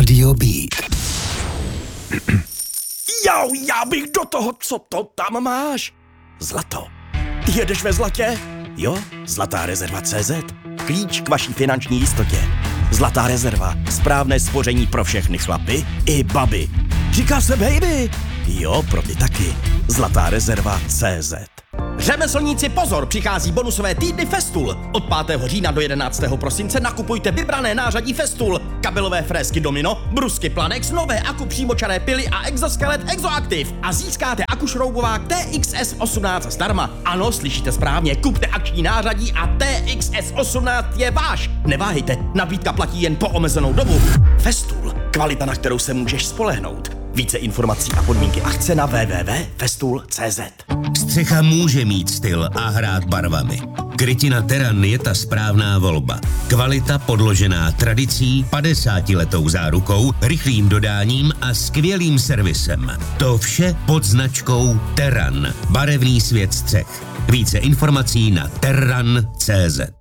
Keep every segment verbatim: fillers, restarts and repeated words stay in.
Rádio Beat. Jau, já bych do toho, co to tam máš? Zlato. Jedeš ve zlatě? Jo, Zlatá rezerva tečka cé zet. Klíč k vaší finanční jistotě. Zlatá rezerva. Správné spoření pro všechny chlapy i baby. Říká se baby. Jo, pro ty taky. Zlatá rezerva tečka cé zet. Řemeslníci, pozor, přichází bonusové týdny Festool. Od pátého října do jedenáctého prosince nakupujte vybrané nářadí Festool. Kabelové frézky Domino, brusky Planex, nové aku přímočaré pily a exoskelet Exoactive. A získáte akušroubovák T X S osmnáct zdarma. Ano, slyšíte správně, kupte akční nářadí a T X S osmnáct je váš. Neváhejte, nabídka platí jen po omezenou dobu. Festool, kvalita, na kterou se můžeš spolehnout. Více informací a podmínky akce na w w w tečka festool tečka cé zet. Střecha může mít styl a hrát barvami. Krytina Terran je ta správná volba. Kvalita podložená tradicí, padesátiletou zárukou, rychlým dodáním a skvělým servisem. To vše pod značkou Terran. Barevný svět střech. Více informací na terran tečka cé zet.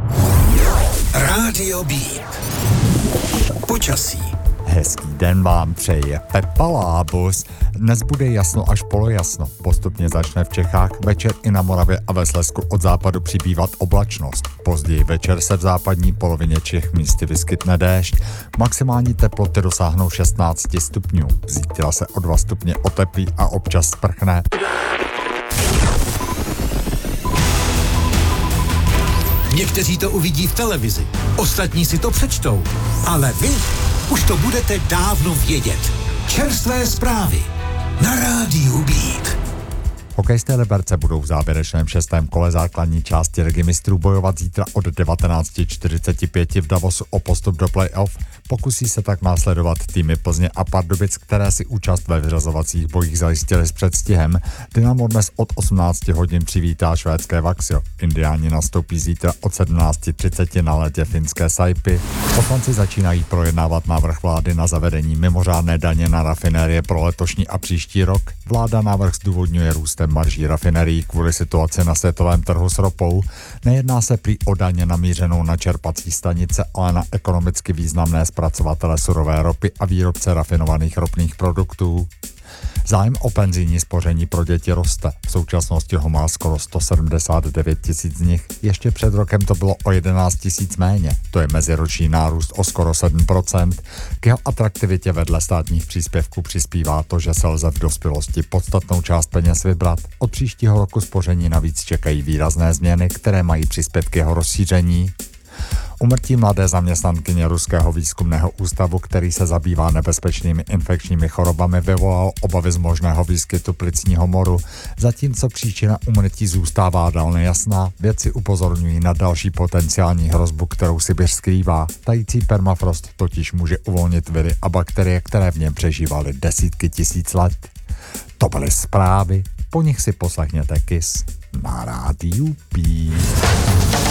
Rádio Beat. Počasí. Hezký den vám přeje Pepa Lábus. Dnes bude jasno až polojasno. Postupně začne v Čechách, večer i na Moravě a ve Slezsku od západu přibývat oblačnost. Později večer se v západní polovině Čech místy vyskytne déšť. Maximální teploty dosáhnou šestnáct stupňů. Zítra se o dva stupně oteplí a občas sprchne. Někteří to uvidí v televizi, ostatní si to přečtou. Ale vy už to budete dávno vědět. Čerstvé zprávy na Rádiu Beat. Hokejisté Liberce budou v závěrečném šestém kole základní části Ligy mistrů bojovat zítra od devatenáct čtyřicet pět v Davosu o postup do play-off. Pokusí se tak následovat týmy Plzně a Pardubic, které si účast ve vyřazovacích bojích zajistily s předstihem. Dynamo dnes od osmnáct hodin přivítá švédské Vaxio. Indiáni nastoupí zítra od sedmnáct třicet na ledě finské Saipy. Poslanci začínají projednávat návrh vlády na zavedení mimořádné daně na rafinérie pro letošní a příští rok. Vláda návrh zdůvodňuje růstem marží rafinerií kvůli situaci na světovém trhu s ropou. Nejedná se prý o daně namířenou na čerpací stanice, ale na ekonomicky významné zpracovatele surové ropy a výrobce rafinovaných ropných produktů. Zájem o penzijní spoření pro děti roste. V současnosti ho má skoro sto sedmdesát devět tisíc z nich. Ještě před rokem to bylo o jedenáct tisíc méně. To je meziroční nárůst o skoro sedm procent. K jeho atraktivitě vedle státních příspěvků přispívá to, že se lze v dospělosti podstatnou část peněz vybrat. Od příštího roku spoření navíc čekají výrazné změny, které mají přispět k jeho rozšíření. Úmrtí mladé zaměstnankyně Ruského výzkumného ústavu, který se zabývá nebezpečnými infekčními chorobami, vyvolal obavy z možného výskytu plicního moru. Zatímco příčina úmrtí zůstává dál nejasná, vědci upozorňují na další potenciální hrozbu, kterou Sibiř skrývá. Tající permafrost totiž může uvolnit viry a bakterie, které v něm přežívaly desítky tisíc let. To byly zprávy, po nich si poslechněte Kiss na Rádiu Beat.